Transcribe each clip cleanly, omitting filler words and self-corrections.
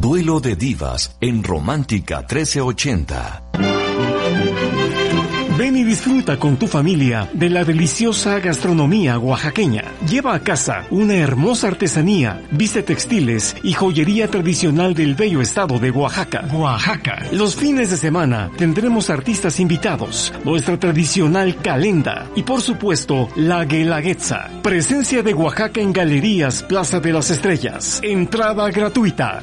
Duelo de Divas en Romántica 1380. Ven y disfruta con tu familia de la deliciosa gastronomía oaxaqueña. Lleva a casa una hermosa artesanía, textiles y joyería tradicional del bello estado de Oaxaca. Los fines de semana tendremos artistas invitados, nuestra tradicional calenda y por supuesto la guelaguetza. Presencia de Oaxaca en Galerías Plaza de las Estrellas. Entrada gratuita.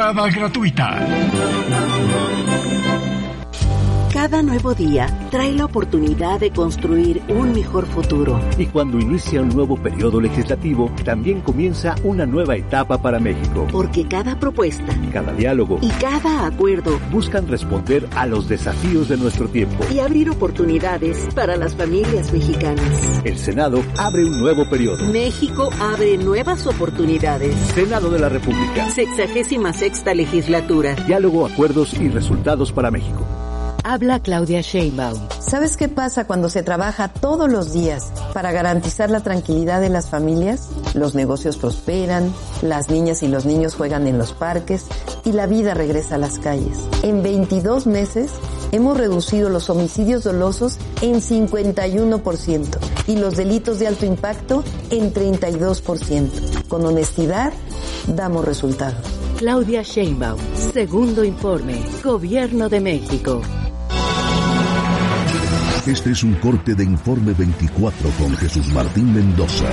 Cada nuevo día trae la oportunidad de construir un mejor futuro. Y cuando inicia un nuevo periodo legislativo, también comienza una nueva etapa para México. Porque cada propuesta, cada diálogo y cada acuerdo buscan responder a los desafíos de nuestro tiempo y abrir oportunidades para las familias mexicanas. El Senado abre un nuevo periodo. México abre nuevas oportunidades. Senado de la República. 66ª legislatura. Diálogo, acuerdos y resultados para México. Habla Claudia Sheinbaum. ¿Sabes qué pasa cuando se trabaja todos los días para garantizar la tranquilidad de las familias? Los negocios prosperan, las niñas y los niños juegan en los parques y la vida regresa a las calles. En 22 meses hemos reducido los homicidios dolosos en 51% y los delitos de alto impacto en 32%. Con honestidad, damos resultados. Claudia Sheinbaum, segundo informe, Gobierno de México. Este es un corte de Informe 24 con Jesús Martín Mendoza.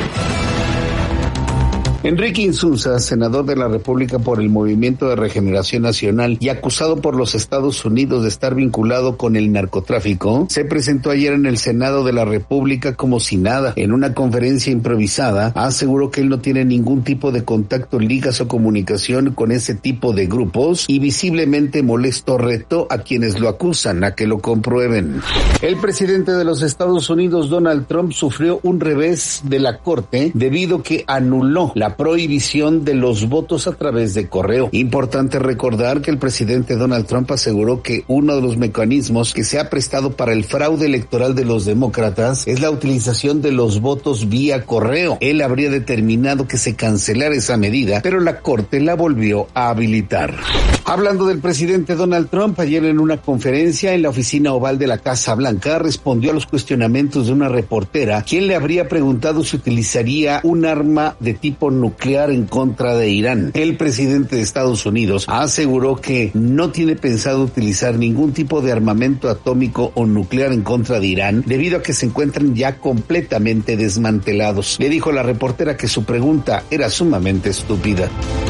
Enrique Insunza, senador de la República por el Movimiento de Regeneración Nacional y acusado por los Estados Unidos de estar vinculado con el narcotráfico, se presentó ayer en el Senado de la República como si nada. En una conferencia improvisada, aseguró que él no tiene ningún tipo de contacto, ligas o comunicación con ese tipo de grupos y visiblemente molesto retó a quienes lo acusan a que lo comprueben. El presidente de los Estados Unidos, Donald Trump, sufrió un revés de la Corte debido que anuló la prohibición de los votos a través de correo. Importante recordar que el presidente Donald Trump aseguró que uno de los mecanismos que se ha prestado para el fraude electoral de los demócratas es la utilización de los votos vía correo. Él habría determinado que se cancelara esa medida, pero la Corte la volvió a habilitar. Hablando del presidente Donald Trump, ayer en una conferencia en la oficina oval de la Casa Blanca, respondió a los cuestionamientos de una reportera, quien le habría preguntado si utilizaría un arma de tipo nuclear en contra de Irán. El presidente de Estados Unidos aseguró que no tiene pensado utilizar ningún tipo de armamento atómico o nuclear en contra de Irán, debido a que se encuentran ya completamente desmantelados. Le dijo a la reportera que su pregunta era sumamente estúpida.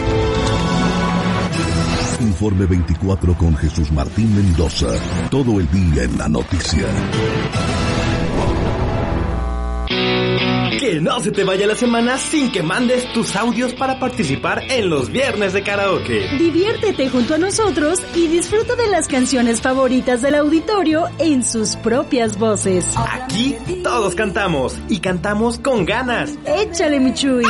Informe 24 con Jesús Martín Mendoza. Todo el día en la noticia. Que no se te vaya la semana sin que mandes tus audios para participar en los viernes de karaoke. Diviértete junto a nosotros y disfruta de las canciones favoritas del auditorio en sus propias voces. Aquí todos cantamos y cantamos con ganas. Échale, mi Chuy.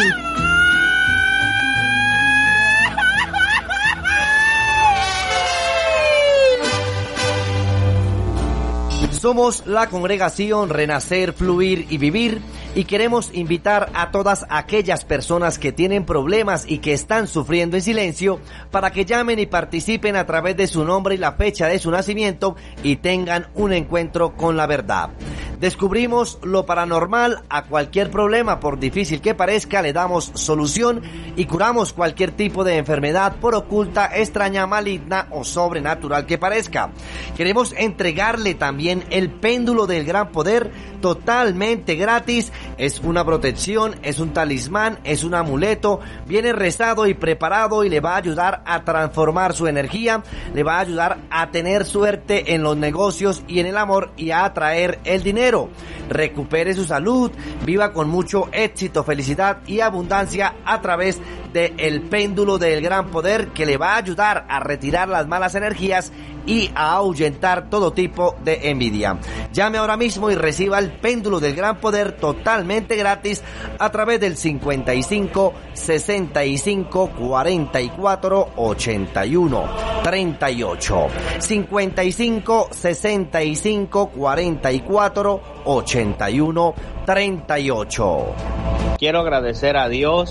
Somos la congregación Renacer, Fluir y Vivir y queremos invitar a todas aquellas personas que tienen problemas y que están sufriendo en silencio para que llamen y participen a través de su nombre y la fecha de su nacimiento y tengan un encuentro con la verdad. Descubrimos lo paranormal. A cualquier problema, por difícil que parezca, le damos solución y curamos cualquier tipo de enfermedad, por oculta, extraña, maligna o sobrenatural que parezca. Queremos entregarle también el péndulo del gran poder totalmente gratis. Es una protección, es un talismán, es un amuleto, viene rezado y preparado y le va a ayudar a transformar su energía, le va a ayudar a tener suerte en los negocios y en el amor y a atraer el dinero. Recupere su salud, viva con mucho éxito, felicidad y abundancia a través del péndulo del gran poder, que le va a ayudar a retirar las malas energías y a ahuyentar todo tipo de envidia. Llame ahora mismo y reciba el péndulo del gran poder totalmente gratis a través del 55 65 44 81 38 55 65 44 81 38. Quiero agradecer a Dios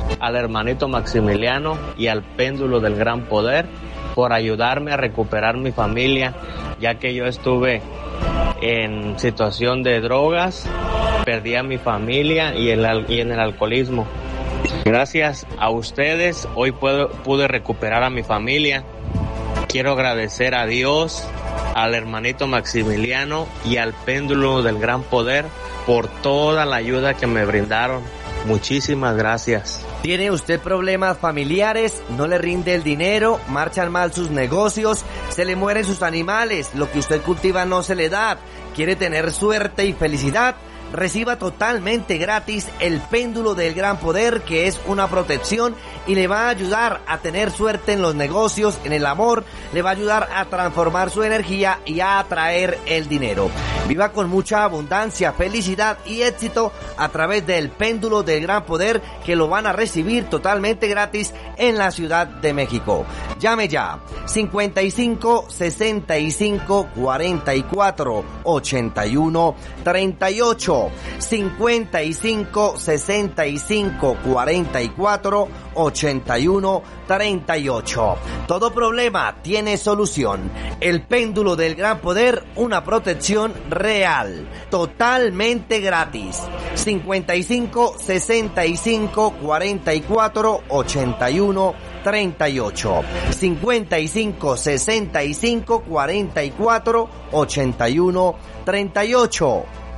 al hermanito Maximiliano y al péndulo del gran poder por ayudarme a recuperar mi familia, ya que yo estuve en situación de drogas, perdí a mi familia y en el alcoholismo. Gracias a ustedes hoy pude recuperar a mi familia. Quiero agradecer a Dios, al hermanito Maximiliano y al péndulo del gran poder por toda la ayuda que me brindaron. Muchísimas gracias. ¿Tiene usted problemas familiares? ¿No le rinde el dinero? ¿Marchan mal sus negocios? ¿Se le mueren sus animales? ¿Lo que usted cultiva no se le da? ¿Quiere tener suerte y felicidad? Reciba totalmente gratis el péndulo del gran poder, que es una protección y le va a ayudar a tener suerte en los negocios, en el amor, le va a ayudar a transformar su energía y a atraer el dinero. Viva con mucha abundancia, felicidad y éxito a través del péndulo del gran poder, que lo van a recibir totalmente gratis en la Ciudad de México. Llame ya, 55 65 44 81 38. 55 65 44 81 38. Todo problema tiene solución. El péndulo del gran poder, una protección real, totalmente gratis. 55 65 44 81 38. 55 65 44 81 38.